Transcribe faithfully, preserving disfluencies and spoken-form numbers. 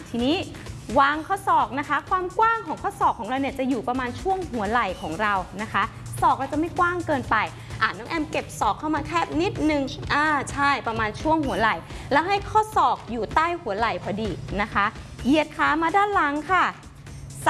ทีนี้วางข้อศอกนะคะความกว้างของข้อศอกของเราเนี่ยจะอยู่ประมาณช่วงหัวไหล่ของเรานะคะศอกเราจะไม่กว้างเกินไปอ่ะน้องแอมเก็บศอกเข้ามาแคบนิดนึงอ่าใช่ประมาณช่วงหัวไหล่แล้วให้ข้อศอกอยู่ใต้หัวไหล่พอดีนะคะเหยียดขามาด้านหลังค่ะ